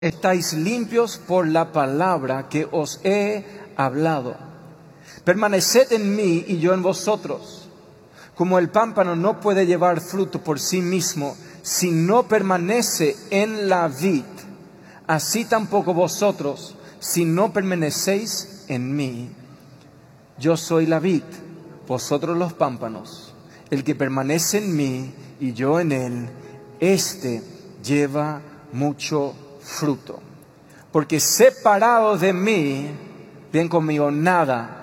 estáis limpios por la palabra que os he hablado. Permaneced en mí y yo en vosotros. Como el pámpano no puede llevar fruto por sí mismo si no permanece en la vid, así tampoco vosotros si no permanecéis en mí. Yo soy la vid, vosotros los pámpanos. El que permanece en mí y yo en él, éste lleva mucho fruto. Porque separado de mí, bien conmigo, nada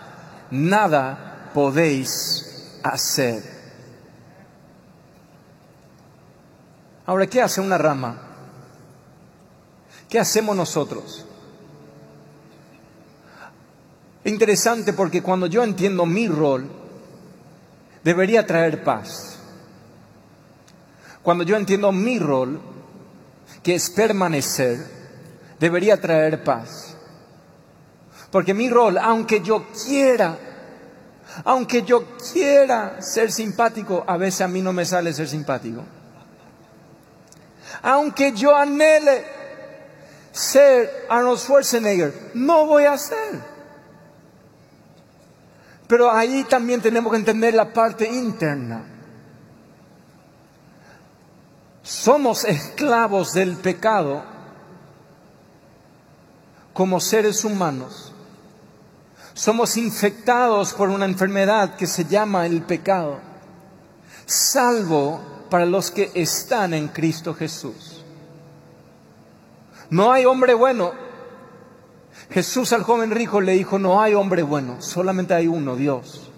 podéis hacer. Ahora, ¿qué hace una rama? ¿Qué hacemos nosotros? Interesante, porque cuando yo entiendo mi rol, debería traer paz. Cuando yo entiendo mi rol, que es permanecer, debería traer paz. Porque mi rol, aunque yo quiera ser simpático, a veces a mí no me sale ser simpático. Aunque yo anhele ser Arnold Schwarzenegger, no voy a ser. Pero ahí también tenemos que entender la parte interna. Somos esclavos del pecado como seres humanos. Somos infectados por una enfermedad que se llama el pecado, salvo para los que están en Cristo Jesús. No hay hombre bueno. Jesús al joven rico le dijo: no hay hombre bueno, solamente hay uno, Dios.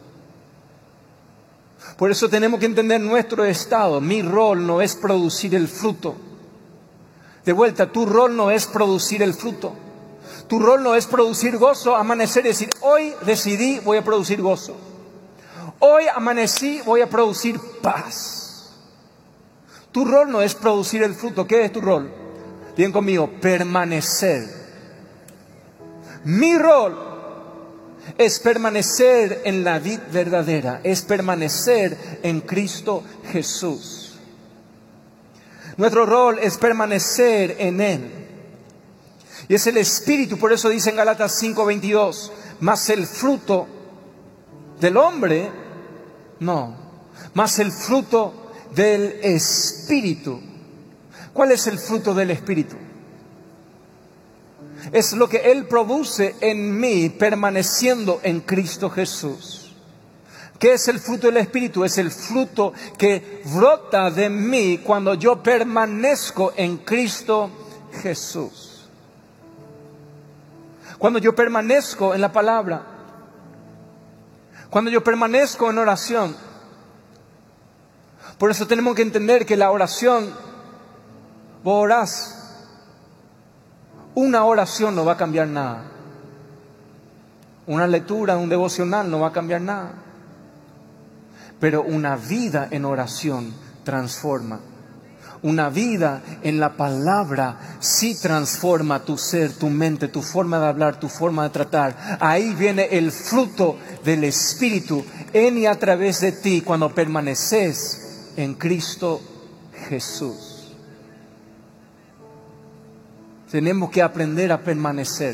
Por eso tenemos que entender nuestro estado. Mi rol no es producir el fruto. De vuelta, tu rol no es producir el fruto. Tu rol no es producir gozo, amanecer y decir: hoy decidí, voy a producir gozo. Hoy amanecí, voy a producir paz. Tu rol no es producir el fruto. ¿Qué es tu rol? Bien conmigo, permanecer. Mi rol es permanecer en la vid verdadera, es permanecer en Cristo Jesús. Nuestro rol es permanecer en Él. Y es el Espíritu, por eso dice en Gálatas 5:22, mas el fruto del hombre, no, mas el fruto del Espíritu. ¿Cuál es el fruto del Espíritu? Es lo que Él produce en mí, permaneciendo en Cristo Jesús. ¿Qué es el fruto del Espíritu? Es el fruto que brota de mí cuando yo permanezco en Cristo Jesús. Cuando yo permanezco en la palabra. Cuando yo permanezco en oración. Por eso tenemos que entender que la oración, vos orás. Una oración no va a cambiar nada. Una lectura, un devocional no va a cambiar nada. Pero una vida en oración transforma. Una vida en la palabra sí transforma tu ser, tu mente, tu forma de hablar, tu forma de tratar. Ahí viene el fruto del Espíritu en y a través de ti cuando permaneces en Cristo Jesús. Tenemos que aprender a permanecer.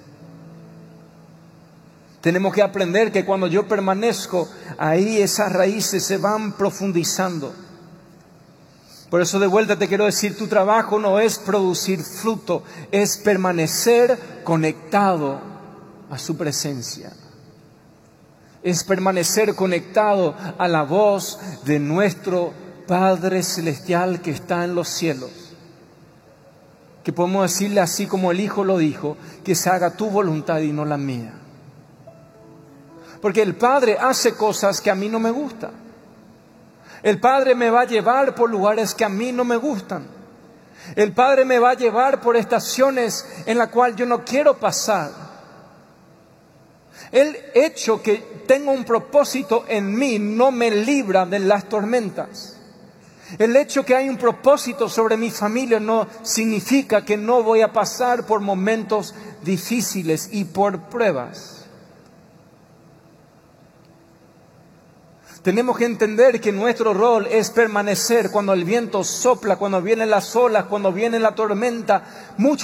Tenemos que aprender que cuando yo permanezco, ahí esas raíces se van profundizando. Por eso de vuelta te quiero decir, tu trabajo no es producir fruto, es permanecer conectado a su presencia. Es permanecer conectado a la voz de nuestro Padre Celestial que está en los cielos. Que podemos decirle así como el Hijo lo dijo, que se haga tu voluntad y no la mía. Porque el Padre hace cosas que a mí no me gustan. El Padre me va a llevar por lugares que a mí no me gustan. El Padre me va a llevar por estaciones en las cuales yo no quiero pasar. El hecho que tengo un propósito en mí no me libra de las tormentas. El hecho que hay un propósito sobre mi familia no significa que no voy a pasar por momentos difíciles y por pruebas. Tenemos que entender que nuestro rol es permanecer cuando el viento sopla, cuando vienen las olas, cuando viene la tormenta. Muchos